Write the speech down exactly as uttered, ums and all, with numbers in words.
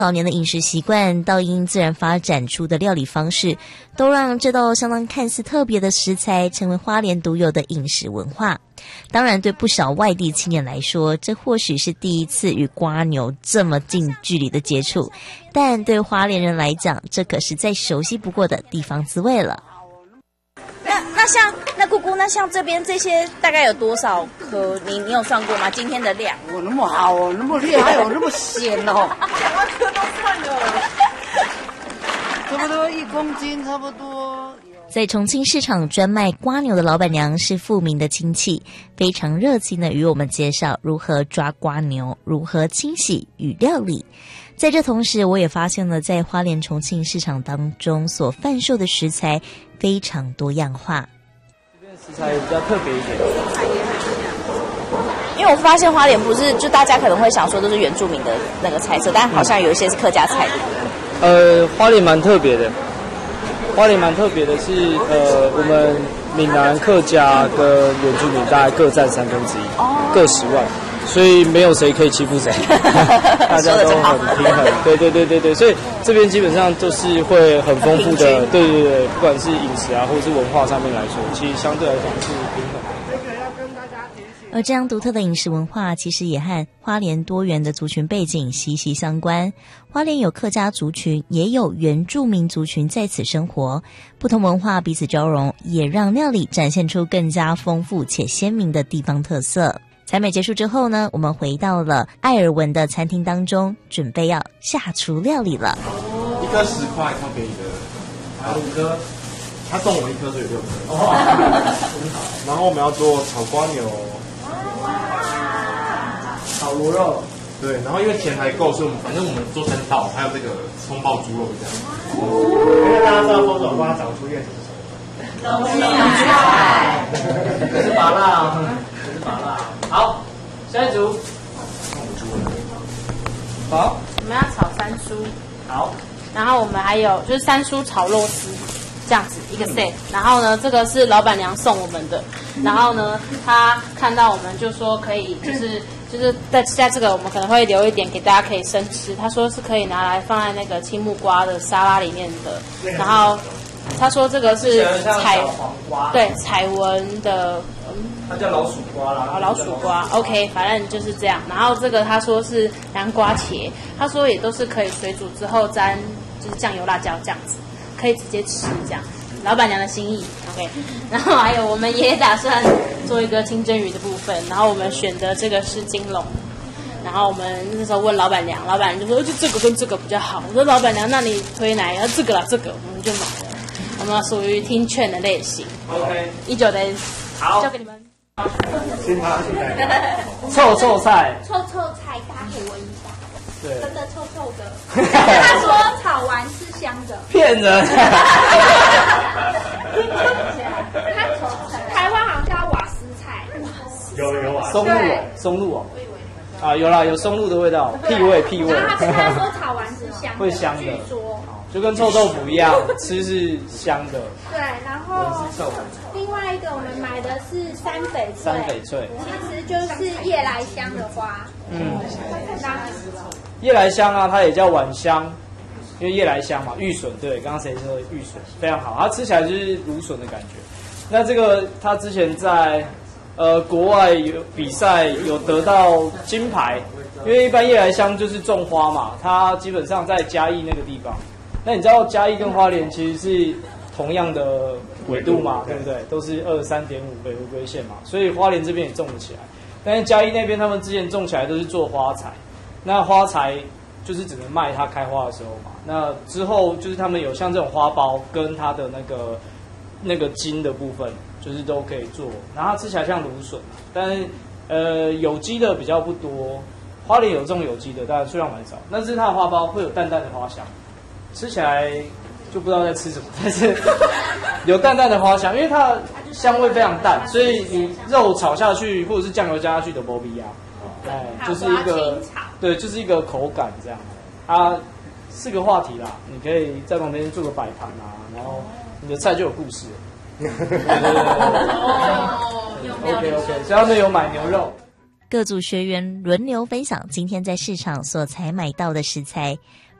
老年的饮食习惯到因自然发展出的料理方式，都让这道相当看似特别的食材成为花莲独有的饮食文化。当然，对不少外地青年来说，这或许是第一次与蝸牛这么近距离的接触，但对花莲人来讲，这可是再熟悉不过的地方滋味了。 那那像那姑姑，那像这边这些大概有多少颗？你你有算过吗？今天的量？ 我那么好哦，那么厉害哦，那么咸哦， 两万颗都算了， 差不多一公斤，差不多。 在重庆市场专卖蝸牛的老板娘是富民的亲戚，非常热情的与我们介绍如何抓蝸牛，如何清洗与料理。在这同时，我也发现了在花莲重庆市场当中所贩售的食材非常多样化。 这边食材比较特别一点， 因为我发现花莲不是就大家可能会想说都是原住民的那个菜色，但好像有一些是客家菜的。 呃，花莲蛮特别的。花莲蛮特别的是，呃，我们闽南客家跟原住民大概各占三分之一，哦、各十万，所以没有谁可以欺负谁，大家都很平衡。对对对对对，所以这边基本上都是会很丰富的，对对对，不管是饮食啊，或者是文化上面来说，其实相对来讲是平衡的。 而这样独特的饮食文化，其实也和花莲多元的族群背景息息相关。花莲有客家族群，也有原住民族群在此生活，不同文化彼此交融，也让料理展现出更加丰富且鲜明的地方特色。采美结束之后呢，我们回到了艾尔文的餐厅当中，准备要下厨料理了。 一颗十块，超便宜的，还有五颗，他送我一颗，所以六颗。哦，然后我们要做炒蝸牛。 炒螺肉， 对，然后因为钱还够，所以我们反正我们做成岛，还有这个葱爆猪肉这样。 因为大家知道多少瓜长出叶子是什么？ 龙眼菜， 这是麻辣，这是麻辣。好，下一组。好， 我们要炒三蔬， 好， 然后我们还有就是三蔬炒肉丝。这样子一个 set，、嗯、然后呢，这个是老板娘送我们的，然后呢，她看到我们就说可以，就是就是在在这个我们可能会留一点给大家可以生吃，她说是可以拿来放在那个青木瓜的沙拉里面的，然后她说这个是彩对彩纹的， 嗯，它叫老鼠瓜啦， 啊老鼠瓜 ，OK， 反正就是这样，然后这个她说是南瓜茄，她说也都是可以水煮之后沾就是酱油辣椒这样子。可以直接吃这样，老板娘的心意 ，OK。然后还有我们也打算做一个清蒸鱼的部分，然后我们选的这个是金龙，然后我们那时候问老板娘，老板娘就说就这个跟这个比较好。我说老板娘，那你推哪一个？这个啦，这个我们就买了。我们属于听劝的类型 ，OK。 一九的好， 交给你们。 臭臭菜， 臭臭菜大家可以闻一下。 对， 真的臭臭的。他说炒完是香的， 骗人。 台湾好像叫瓦斯菜， 有有啊， 松露哦，松露哦，啊有啦，有松露的味道，屁味屁味。 然后他说炒完是香的， 会香的， 说就跟臭豆腐一样，吃是香的。 对，然后是臭的。 另外一个我们买的是山翡翠， 山翡翠其实就是夜来香的花。嗯， 夜来香啊，它也叫晚香，因为夜来香嘛，玉笋，对，刚刚谁说玉笋非常好，它吃起来就是芦笋的感觉。那这个它之前在呃国外有比赛有得到金牌，因为一般夜来香就是种花嘛，它基本上在嘉义那个地方。那你知道嘉义跟花莲其实是同样的纬度嘛，对不对？都是二十三点五北回归线嘛，所以花莲这边也种不起来。但是嘉义那边他们之前种起来都是做花材，那花材就是只能卖它开花的时候嘛。那之后就是他们有像这种花苞跟它的那个那个茎的部分，就是都可以做。然后它吃起来像芦笋，但是呃有机的比较不多。花莲有这种有机的，当然数量蛮少，但是它的花苞会有淡淡的花香，吃起来就不知道在吃什么，但是有淡淡的花香，因为它香味非常淡，所以你肉炒下去或者是酱油加下去的没必要，哎，就是一个对，就是一个口感这样。它是个话题啦，你可以在旁边做个摆盘啊，然后你的菜就有故事。对对对对 OK OK， 所以他们有买牛肉。 各组学员轮流分享今天在市场所采买到的食材。